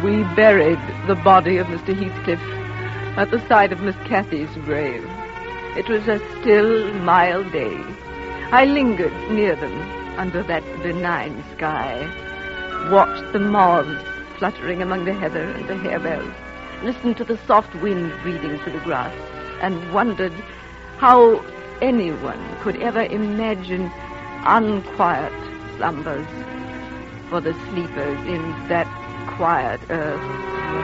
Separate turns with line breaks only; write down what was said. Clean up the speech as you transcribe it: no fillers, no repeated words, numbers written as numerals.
We buried the body of Mr. Heathcliff at the side of Miss Cathy's grave. It was a still, mild day. I lingered near them under that benign sky, watched the moths fluttering among the heather and the harebells, listened to the soft wind breathing through the grass, and wondered how anyone could ever imagine unquiet slumbers for the sleepers in that quiet earth.